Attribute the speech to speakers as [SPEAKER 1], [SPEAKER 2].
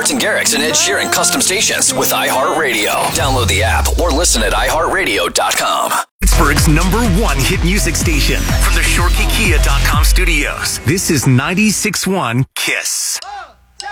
[SPEAKER 1] Martin Garrix and Ed Sheeran custom stations with iHeartRadio. Download the app or listen at iHeartRadio.com.
[SPEAKER 2] Pittsburgh's #1 hit music station from the ShoreKeyKia.com studios. This is 96.1 KISS.